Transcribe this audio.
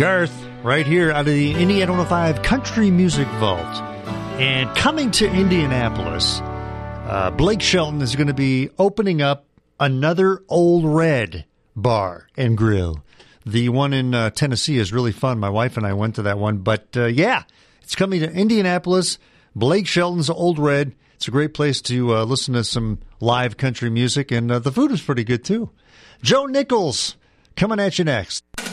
Garth, right here out of the Indiana 105 Country Music Vault. And coming to Indianapolis, Blake Shelton is going to be opening up another Old Red bar and grill. The one in Tennessee is really fun. My wife and I went to that one. But, yeah, it's coming to Indianapolis. Blake Shelton's Old Red. It's a great place to listen to some live country music, and the food is pretty good, too. Joe Nichols coming at you next.